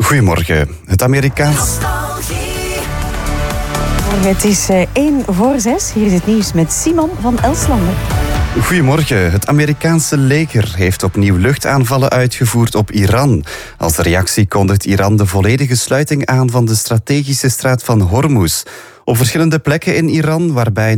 Goedemorgen. Het Amerikaans... Het is 5:55. Hier is het nieuws met Simon van Elslander. Goedemorgen. Het Amerikaanse leger heeft opnieuw luchtaanvallen uitgevoerd op Iran. Als reactie kondigt Iran de volledige sluiting aan van de strategische straat van Hormuz. Op verschillende plekken in Iran, waarbij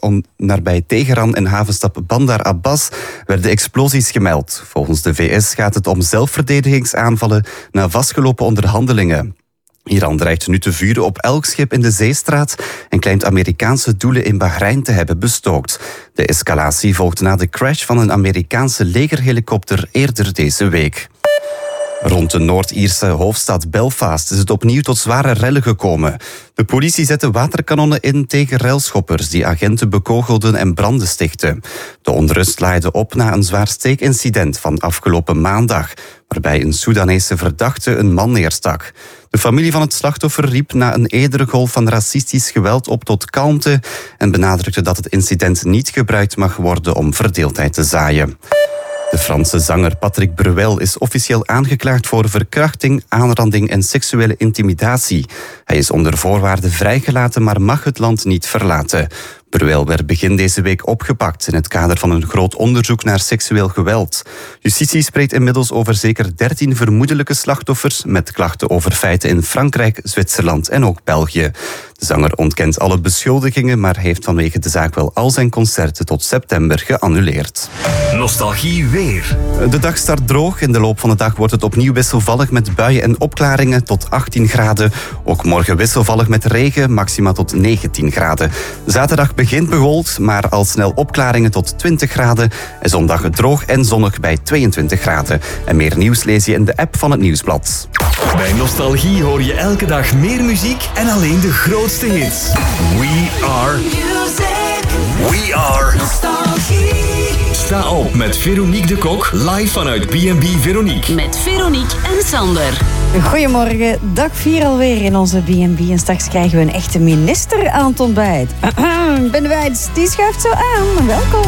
nabij Teheran en havenstad Bandar Abbas, werden explosies gemeld. Volgens de VS gaat het om zelfverdedigingsaanvallen na vastgelopen onderhandelingen. Iran dreigt nu te vuren op elk schip in de zeestraat en claimt Amerikaanse doelen in Bahrein te hebben bestookt. De escalatie volgt na de crash van een Amerikaanse legerhelikopter eerder deze week. Rond de Noord-Ierse hoofdstad Belfast is het opnieuw tot zware rellen gekomen. De politie zette waterkanonnen in tegen relschoppers die agenten bekogelden en branden stichtten. De onrust laaide op na een zwaar steekincident van afgelopen maandag, waarbij een Soedanese verdachte een man neerstak. De familie van het slachtoffer riep na een eerdere golf van racistisch geweld op tot kalmte en benadrukte dat het incident niet gebruikt mag worden om verdeeldheid te zaaien. De Franse zanger Patrick Bruel is officieel aangeklaagd voor verkrachting, aanranding en seksuele intimidatie. Hij is onder voorwaarden vrijgelaten, maar mag het land niet verlaten. Bruel werd begin deze week opgepakt in het kader van een groot onderzoek naar seksueel geweld. Justitie spreekt inmiddels over zeker 13 vermoedelijke slachtoffers met klachten over feiten in Frankrijk, Zwitserland en ook België. De zanger ontkent alle beschuldigingen, maar heeft vanwege de zaak wel al zijn concerten tot september geannuleerd. Nostalgie weer. De dag start droog. In de loop van de dag wordt het opnieuw wisselvallig met buien en opklaringen tot 18 graden. Ook morgen wisselvallig met regen, maxima tot 19 graden. Zaterdag begint bewolkt, maar al snel opklaringen tot 20 graden. En zondag droog en zonnig bij 22 graden. En meer nieuws lees je in de app van het Nieuwsblad. Bij Nostalgie hoor je elke dag meer muziek en alleen de grootste hits. We are Nostalgie. Sta op met Veronique de Kok, live vanuit B&B Veronique. Met Veronique en Sander. Goedemorgen, dag 4 alweer in onze B&B. En straks krijgen we een echte minister aan het ontbijt. Ben Wijts, die schuift zo aan. Welkom.